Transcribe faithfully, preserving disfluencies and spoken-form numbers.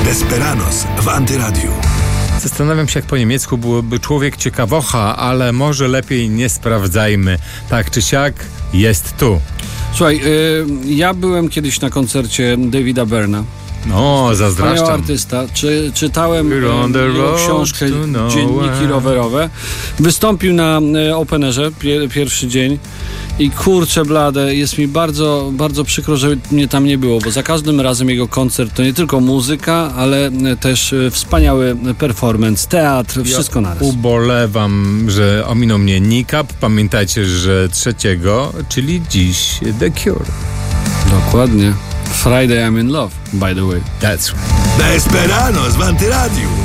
Desperados w Antyradiu. Zastanawiam się, jak po niemiecku byłoby człowiek ciekawocha, ale może lepiej nie sprawdzajmy. Tak czy siak, jest tu. Słuchaj, y, ja byłem kiedyś na koncercie Davida Byrna. No, zazdroszczam. Wspaniały artysta. Czy, czytałem jego książkę Dzienniki rowerowe. Wystąpił na Openerze pier, pierwszy dzień i kurczę blade, jest mi bardzo, bardzo przykro, że mnie tam nie było, bo za każdym razem jego koncert to nie tylko muzyka, ale też wspaniały performance, teatr, wszystko ja naraz. Ubolewam, że ominął mnie Nikap. Pamiętajcie, że trzeciego, czyli dziś The Cure. Dokładnie. Friday I'm in love, by the way. That's Desperados w Antyradiu.